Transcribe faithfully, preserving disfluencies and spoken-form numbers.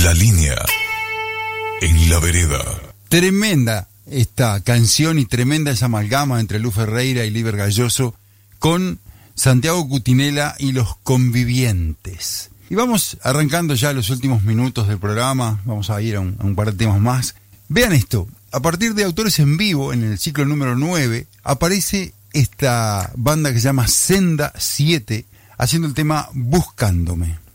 La línea en la vereda. Tremenda esta canción y tremenda esa amalgama entre Lu Ferreira y Liber Galloso con Santiago Cutinella y Los Convivientes. Y vamos arrancando ya los últimos minutos del programa, vamos a ir a un, a un par de temas más. Vean esto, a partir de Autores en Vivo, en el ciclo número nueve, aparece esta banda que se llama Senda siete, haciendo el tema Buscándome.